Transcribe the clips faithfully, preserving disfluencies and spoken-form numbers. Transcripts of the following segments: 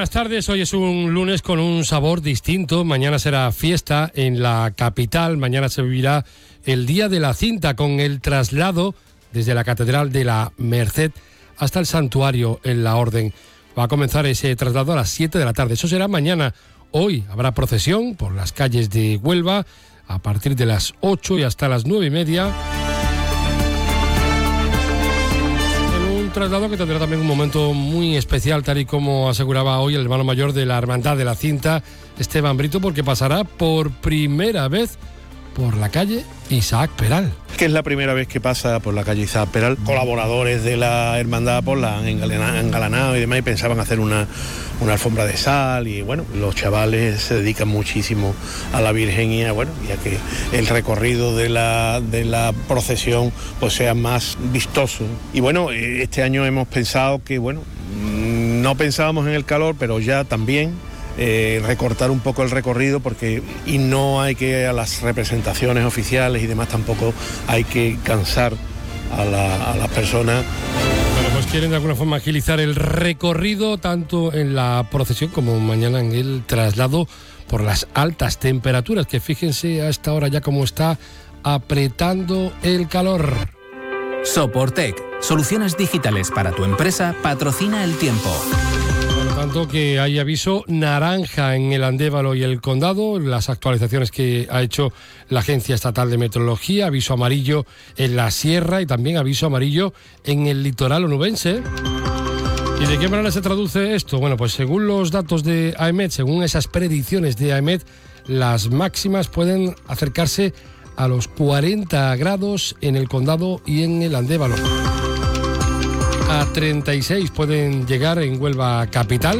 buenas tardes. Hoy es un lunes con un sabor distinto. Mañana será fiesta en la capital. Mañana se vivirá el Día de la Cinta con el traslado desde la Catedral de la Merced hasta el santuario en la Orden. Va a comenzar ese traslado a las siete de la tarde. Eso será mañana. Hoy habrá procesión por las calles de Huelva a partir de las ocho y hasta las nueve y media. Traslado que tendrá también un momento muy especial, tal y como aseguraba hoy el hermano mayor de la Hermandad de la Cinta, Esteban Brito, porque pasará por primera vez por la calle Isaac Peral. Que es la primera vez que pasa por la calle Isaac Peral. Colaboradores de la hermandad pues la han engalanado y demás, y pensaban hacer una, una alfombra de sal, y bueno, los chavales se dedican muchísimo a la Virgen, y bueno, ya que el recorrido de la, de la procesión pues sea más vistoso. Y bueno, este año hemos pensado que, bueno, no pensábamos en el calor, pero ya también Eh, recortar un poco el recorrido, porque y no hay que, a las representaciones oficiales y demás, tampoco hay que cansar a, la, a las personas. Bueno, pues quieren de alguna forma agilizar el recorrido tanto en la procesión como mañana en el traslado por las altas temperaturas, que fíjense a esta hora ya cómo está apretando el calor. Soportec, soluciones digitales para tu empresa, patrocina el tiempo. Tanto que hay aviso naranja en el Andévalo y el Condado, las actualizaciones que ha hecho la Agencia Estatal de Meteorología, aviso amarillo en la Sierra y también aviso amarillo en el litoral onubense. ¿Y de qué manera se traduce esto? Bueno, pues según los datos de AEMET, según esas predicciones de AEMET, las máximas pueden acercarse a los cuarenta grados en el Condado y en el Andévalo. A treinta y seis pueden llegar en Huelva capital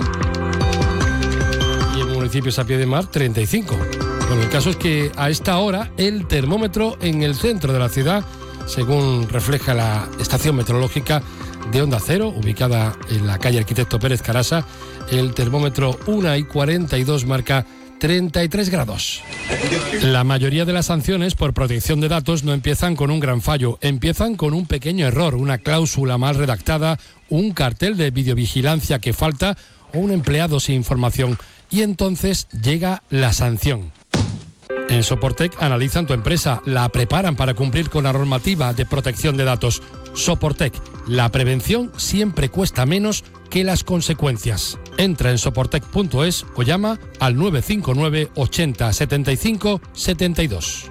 y en municipios a pie de mar treinta y cinco. Bueno, el caso es que a esta hora el termómetro en el centro de la ciudad, según refleja la estación meteorológica de Onda Cero, ubicada en la calle Arquitecto Pérez Carasa, el termómetro una y cuarenta y dos marca treinta y tres grados. La mayoría de las sanciones por protección de datos no empiezan con un gran fallo, empiezan con un pequeño error, una cláusula mal redactada, un cartel de videovigilancia que falta o un empleado sin información. Y entonces llega la sanción. En Soportec analizan tu empresa, la preparan para cumplir con la normativa de protección de datos. Soportec, la prevención siempre cuesta menos que las consecuencias. Entra en soportec punto es o llama al nueve cinco nueve ochenta setenta y cinco setenta y dos.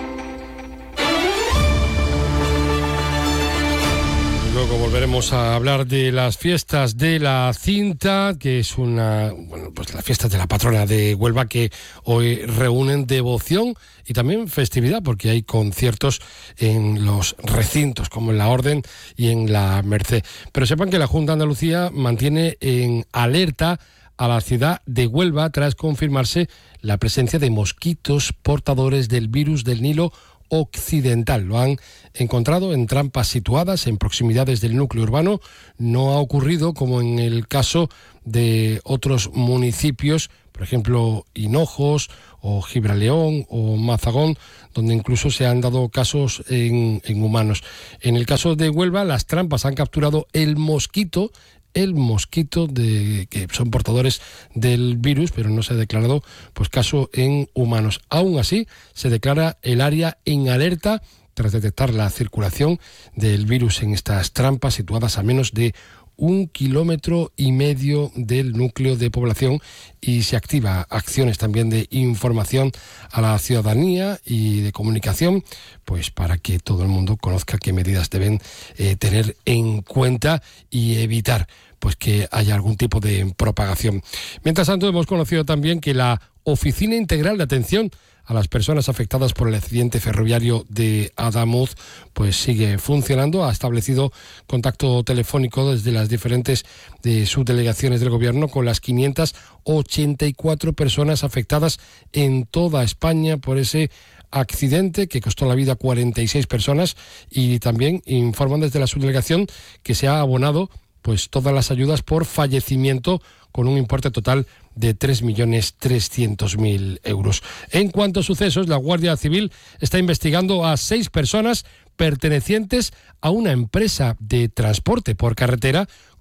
Luego volveremos a hablar de las fiestas de la Cinta, que es una, bueno, pues las fiestas de la patrona de Huelva, que hoy reúnen devoción y también festividad, porque hay conciertos en los recintos, como en la Orden y en la Merced. Pero sepan que la Junta de Andalucía mantiene en alerta a la ciudad de Huelva tras confirmarse la presencia de mosquitos portadores del virus del Nilo Occidental. Lo han encontrado en trampas situadas en proximidades del núcleo urbano. No ha ocurrido como en el caso de otros municipios, por ejemplo Hinojos o Gibraleón o Mazagón, donde incluso se han dado casos en, en humanos. En el caso de Huelva, las trampas han capturado el mosquito el mosquito de que son portadores del virus, pero no se ha declarado pues caso en humanos. Aún así, se declara el área en alerta tras detectar la circulación del virus en estas trampas situadas a menos de un kilómetro y medio del núcleo de población, y se activa acciones también de información a la ciudadanía y de comunicación, pues para que todo el mundo conozca qué medidas deben eh, tener en cuenta y evitar pues que haya algún tipo de propagación. Mientras tanto, hemos conocido también que la Oficina Integral de Atención a las personas afectadas por el accidente ferroviario de Adamuz pues sigue funcionando. Ha establecido contacto telefónico desde las diferentes de subdelegaciones del gobierno con las quinientas ochenta y cuatro personas afectadas en toda España por ese accidente que costó la vida a cuarenta y seis personas, y también informan desde la subdelegación que se ha abonado pues todas las ayudas por fallecimiento con un importe total de tres millones trescientos mil euros. En cuanto a sucesos, la Guardia Civil está investigando a seis personas pertenecientes a una empresa de transporte por carretera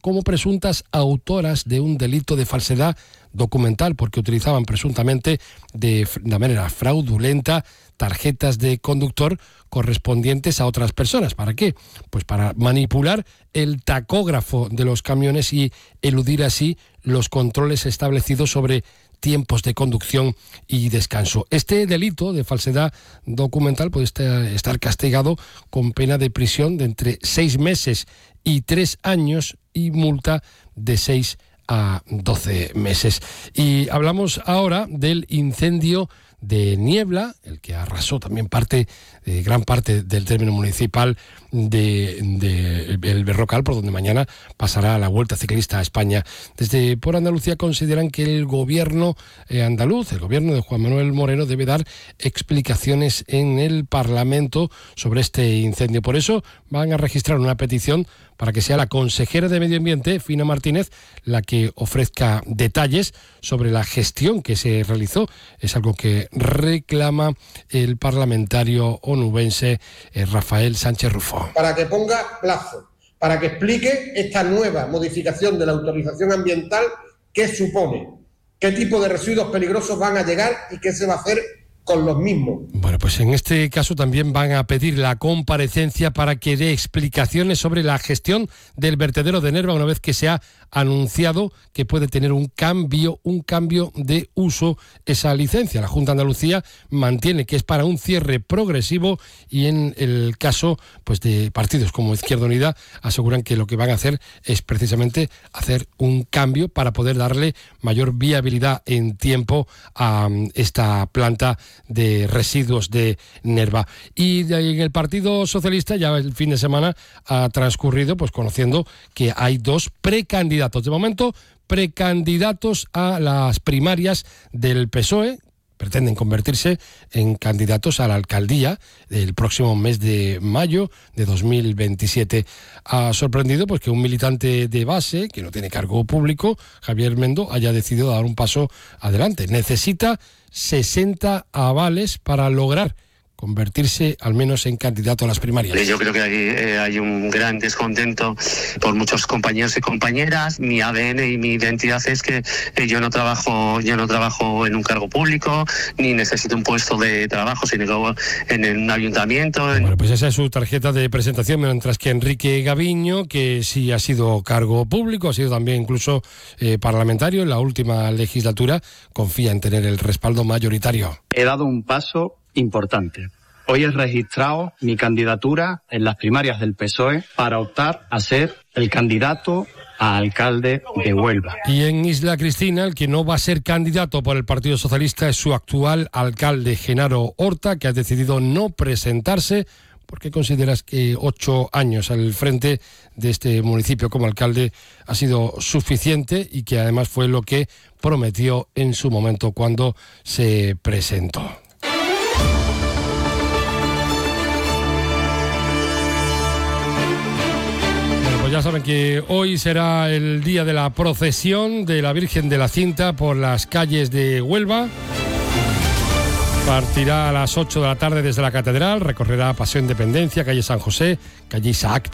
como presuntas autoras de un delito de falsedad documental, porque utilizaban presuntamente de, de manera fraudulenta tarjetas de conductor correspondientes a otras personas. ¿Para qué? Pues para manipular el tacógrafo de los camiones y eludir así los controles establecidos sobre tiempos de conducción y descanso. Este delito de falsedad documental puede estar castigado con pena de prisión de entre seis meses y tres años y multa de seis a doce meses. Y hablamos ahora del incendio de Niebla, el que arrasó también parte, eh, gran parte del término municipal de, de el Berrocal, por donde mañana pasará la Vuelta Ciclista a España. Desde Por Andalucía consideran que el gobierno eh, andaluz, el gobierno de Juan Manuel Moreno, debe dar explicaciones en el Parlamento sobre este incendio. Por eso van a registrar una petición para que sea la consejera de Medio Ambiente, Fina Martínez, la que ofrezca detalles sobre la gestión que se realizó. Es algo que reclama el parlamentario onubense eh, Rafael Sánchez Rufo. Para que ponga plazo, para que explique esta nueva modificación de la autorización ambiental, qué supone, qué tipo de residuos peligrosos van a llegar y qué se va a hacer con los mismos. Bueno, pues en este caso también van a pedir la comparecencia para que dé explicaciones sobre la gestión del vertedero de Nerva una vez que se ha anunciado que puede tener un cambio, un cambio de uso esa licencia. La Junta de Andalucía mantiene que es para un cierre progresivo y en el caso pues de partidos como Izquierda Unida aseguran que lo que van a hacer es precisamente hacer un cambio para poder darle mayor viabilidad en tiempo a esta planta de residuos de Nerva. Y de ahí en el Partido Socialista ya el fin de semana ha transcurrido pues conociendo que hay dos precandidatos. De momento, precandidatos a las primarias del P S O E. Pretenden convertirse en candidatos a la alcaldía el próximo mes de mayo de dos mil veintisiete. Ha sorprendido pues que un militante de base, que no tiene cargo público, Javier Mendo, haya decidido dar un paso adelante. Necesita sesenta avales para lograr convertirse al menos en candidato a las primarias. Yo creo que hay, eh, hay un gran descontento por muchos compañeros y compañeras. Mi A D N y mi identidad es que eh, yo no trabajo yo no trabajo en un cargo público, ni necesito un puesto de trabajo, sino en, en un ayuntamiento. En... Bueno, pues esa es su tarjeta de presentación, mientras que Enrique Gaviño, que sí ha sido cargo público, ha sido también incluso eh, parlamentario en la última legislatura, confía en tener el respaldo mayoritario. He dado un paso importante. Hoy he registrado mi candidatura en las primarias del P S O E para optar a ser el candidato a alcalde de Huelva. Y en Isla Cristina, el que no va a ser candidato por el Partido Socialista es su actual alcalde, Genaro Horta, que ha decidido no presentarse porque consideras que ocho años al frente de este municipio como alcalde ha sido suficiente y que además fue lo que prometió en su momento cuando se presentó. Ya saben que hoy será el día de la procesión de la Virgen de la Cinta por las calles de Huelva. Partirá a las ocho de la tarde desde la Catedral, recorrerá Paseo Independencia, calle San José, calle Isaac